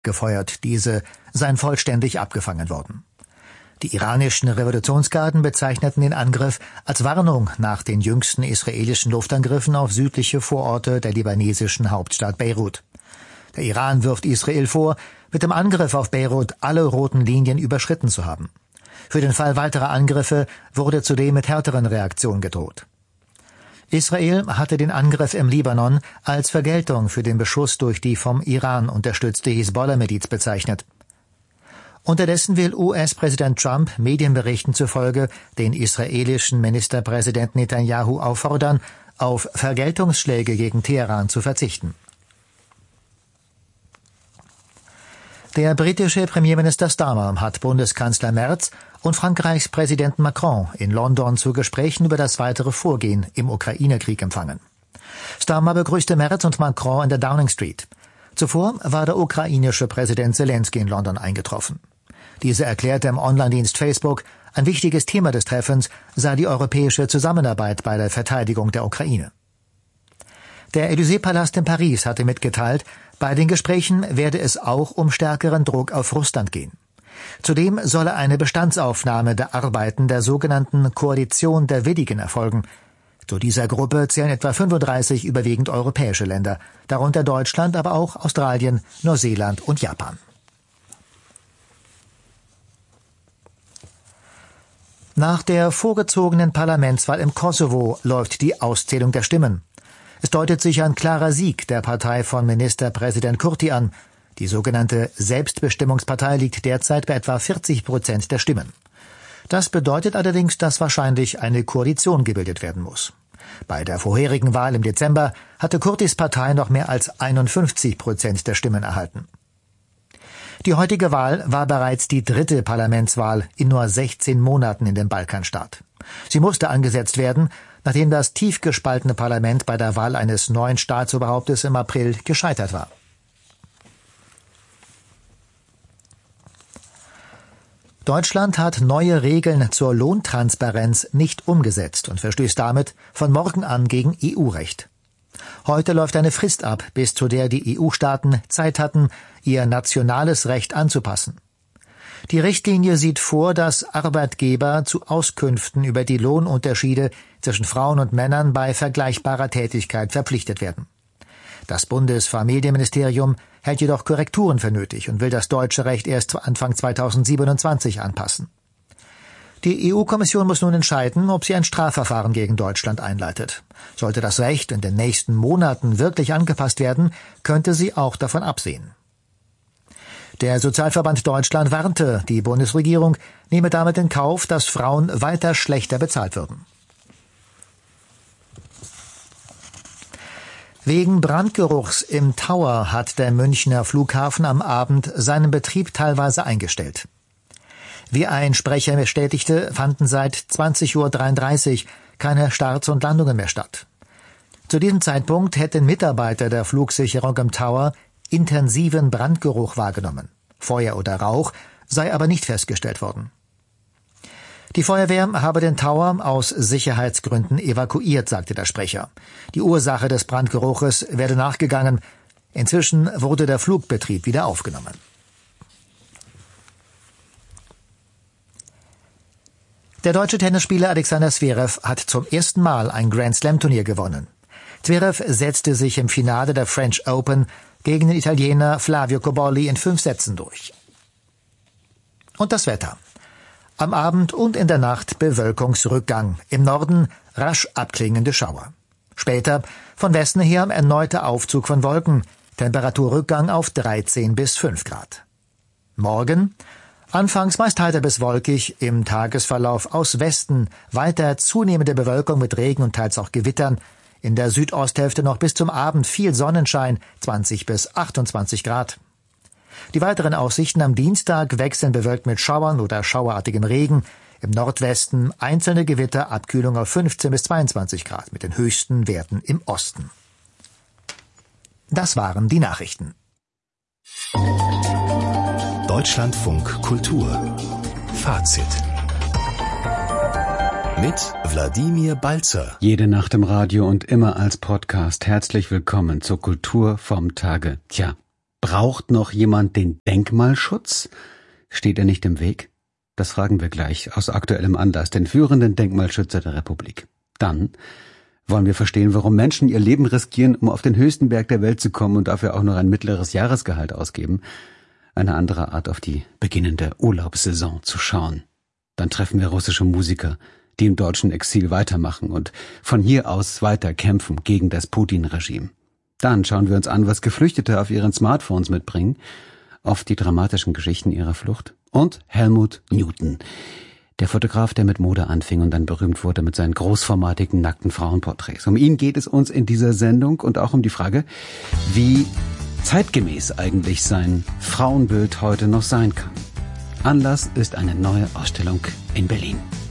gefeuert. Diese seien vollständig abgefangen worden. Die iranischen Revolutionsgarden bezeichneten den Angriff als Warnung nach den jüngsten israelischen Luftangriffen auf südliche Vororte der libanesischen Hauptstadt Beirut. Der Iran wirft Israel vor, mit dem Angriff auf Beirut alle roten Linien überschritten zu haben. Für den Fall weiterer Angriffe wurde zudem mit härteren Reaktionen gedroht. Israel hatte den Angriff im Libanon als Vergeltung für den Beschuss durch die vom Iran unterstützte Hisbollah-Miliz bezeichnet. Unterdessen will US-Präsident Trump Medienberichten zufolge den israelischen Ministerpräsidenten Netanyahu auffordern, auf Vergeltungsschläge gegen Teheran zu verzichten. Der britische Premierminister Starmer hat Bundeskanzler Merz und Frankreichs Präsident Macron in London zu Gesprächen über das weitere Vorgehen im Ukraine-Krieg empfangen. Starmer begrüßte Merz und Macron in der Downing Street. Zuvor war der ukrainische Präsident Zelensky in London eingetroffen. Dieser erklärte im Online-Dienst Facebook, ein wichtiges Thema des Treffens sei die europäische Zusammenarbeit bei der Verteidigung der Ukraine. Der Élysée-Palast in Paris hatte mitgeteilt, bei den Gesprächen werde es auch um stärkeren Druck auf Russland gehen. Zudem solle eine Bestandsaufnahme der Arbeiten der sogenannten Koalition der Willigen erfolgen. Zu dieser Gruppe zählen etwa 35 überwiegend europäische Länder, darunter Deutschland, aber auch Australien, Neuseeland und Japan. Nach der vorgezogenen Parlamentswahl im Kosovo läuft die Auszählung der Stimmen. Es deutet sich ein klarer Sieg der Partei von Ministerpräsident Kurti an. Die sogenannte Selbstbestimmungspartei liegt derzeit bei etwa 40% der Stimmen. Das bedeutet allerdings, dass wahrscheinlich eine Koalition gebildet werden muss. Bei der vorherigen Wahl im Dezember hatte Kurtis Partei noch mehr als 51% der Stimmen erhalten. Die heutige Wahl war bereits die dritte Parlamentswahl in nur 16 Monaten in dem Balkanstaat. Sie musste angesetzt werden, nachdem das tief gespaltene Parlament bei der Wahl eines neuen Staatsoberhauptes im April gescheitert war. Deutschland hat neue Regeln zur Lohntransparenz nicht umgesetzt und verstößt damit von morgen an gegen EU-Recht. Heute läuft eine Frist ab, bis zu der die EU-Staaten Zeit hatten, ihr nationales Recht anzupassen. Die Richtlinie sieht vor, dass Arbeitgeber zu Auskünften über die Lohnunterschiede zwischen Frauen und Männern bei vergleichbarer Tätigkeit verpflichtet werden. Das Bundesfamilienministerium hält jedoch Korrekturen für nötig und will das deutsche Recht erst Anfang 2027 anpassen. Die EU-Kommission muss nun entscheiden, ob sie ein Strafverfahren gegen Deutschland einleitet. Sollte das Recht in den nächsten Monaten wirklich angepasst werden, könnte sie auch davon absehen. Der Sozialverband Deutschland warnte, die Bundesregierung nehme damit in Kauf, dass Frauen weiter schlechter bezahlt würden. Wegen Brandgeruchs im Tower hat der Münchner Flughafen am Abend seinen Betrieb teilweise eingestellt. Wie ein Sprecher bestätigte, fanden seit 20:33 Uhr keine Starts und Landungen mehr statt. Zu diesem Zeitpunkt hätten Mitarbeiter der Flugsicherung im Tower intensiven Brandgeruch wahrgenommen. Feuer oder Rauch sei aber nicht festgestellt worden. Die Feuerwehr habe den Tower aus Sicherheitsgründen evakuiert, sagte der Sprecher. Die Ursache des Brandgeruches werde nachgegangen. Inzwischen wurde der Flugbetrieb wieder aufgenommen. Der deutsche Tennisspieler Alexander Zverev hat zum ersten Mal ein Grand-Slam-Turnier gewonnen. Zverev setzte sich im Finale der French Open gegen den Italiener Flavio Cobolli in 5 Sätzen durch. Und das Wetter. Am Abend und in der Nacht Bewölkungsrückgang. Im Norden rasch abklingende Schauer. Später von Westen her erneuter Aufzug von Wolken. Temperaturrückgang auf 13 bis 5 Grad. Morgen anfangs meist heiter bis wolkig, im Tagesverlauf aus Westen weiter zunehmende Bewölkung mit Regen und teils auch Gewittern. In der Südosthälfte noch bis zum Abend viel Sonnenschein, 20 bis 28 Grad. Die weiteren Aussichten am Dienstag wechseln bewölkt mit Schauern oder schauerartigem Regen. Im Nordwesten einzelne Gewitter, Abkühlung auf 15 bis 22 Grad mit den höchsten Werten im Osten. Das waren die Nachrichten. Deutschlandfunk Kultur Fazit mit Wladimir Balzer. Jede Nacht im Radio und immer als Podcast. Herzlich willkommen zur Kultur vom Tage. Tja, Braucht noch jemand den Denkmalschutz? Steht er nicht im Weg? Das fragen wir gleich aus aktuellem Anlass den führenden Denkmalschützer der Republik. Dann wollen wir verstehen, warum Menschen ihr Leben riskieren, um auf den höchsten Berg der Welt zu kommen und dafür auch noch ein mittleres Jahresgehalt ausgeben. Eine andere Art, auf die beginnende Urlaubssaison zu schauen. Dann treffen wir russische Musiker, die im deutschen Exil weitermachen und von hier aus weiter kämpfen gegen das Putin-Regime. Dann schauen wir uns an, was Geflüchtete auf ihren Smartphones mitbringen, auf die dramatischen Geschichten ihrer Flucht. Und Helmut Newton, der Fotograf, der mit Mode anfing und dann berühmt wurde mit seinen großformatigen, nackten Frauenporträts. Um ihn geht es uns in dieser Sendung und auch um die Frage, wie zeitgemäß eigentlich sein Frauenbild heute noch sein kann. Anlass ist eine neue Ausstellung in Berlin.